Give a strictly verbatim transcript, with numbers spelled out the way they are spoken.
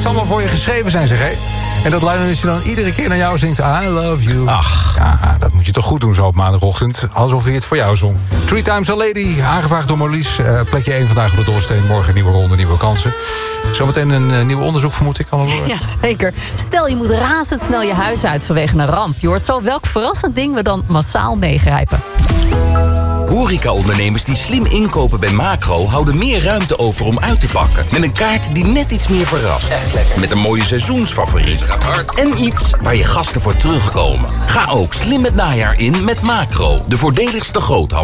ze allemaal voor je geschreven zijn, zeg hé. En dat luisterje dan iedere keer naar jou zingt, I love you. Ach. Ja, dat moet je toch goed doen zo op maandagochtend. Alsof hij het voor jou zong. Three Times a Lady, aangevraagd door Marlies. Uh, plekje één vandaag op de doorsteen. Morgen nieuwe ronde, nieuwe kansen. Zometeen een uh, nieuw onderzoek, vermoed ik. Al ja, zeker. Stel, je moet razendsnel je huis uit vanwege een ramp. Je hoort zo welk verrassend ding we dan massaal meegrijpen. Horeca-ondernemers die slim inkopen bij Macro houden meer ruimte over om uit te pakken. Met een kaart die net iets meer verrast. Met een mooie seizoensfavoriet. En iets waar je gasten voor terugkomen. Ga ook slim het najaar in met Macro. De voordeligste groothandel.